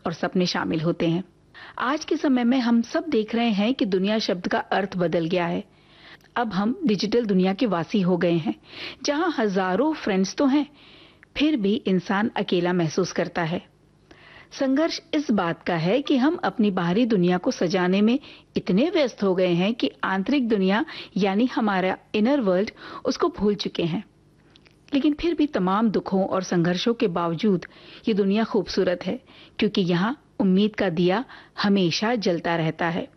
और सपने शामिल होते हैं। आज के समय में हम सब देख रहे हैं कि दुनिया शब्द का अर्थ बदल गया है। अब हम डिजिटल दुनिया के वासी हो गए हैं, जहां हजारों फ्रेंड्स तो हैं, फिर भी इंसान अकेला महसूस करता है। संघर्ष इस बात का है कि हम अपनी बाहरी दुनिया को सजाने में इतने व्यस्त हो गए हैं कि आंतरिक दुनिया यानी हमारा इनर वर्ल्ड उसको भूल चुके हैं। लेकिन फिर भी तमाम दुखों और संघर्षों के बावजूद ये दुनिया खूबसूरत है, क्योंकि यहाँ उम्मीद का दिया हमेशा जलता रहता है।